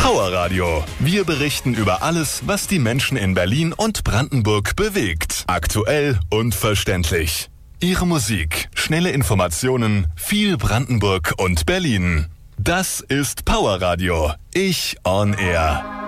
Power Radio. Wir berichten über alles, was die Menschen in Berlin und Brandenburg bewegt. Aktuell und verständlich. Ihre Musik, schnelle Informationen, viel Brandenburg und Berlin. Das ist Power Radio. Ich on Air.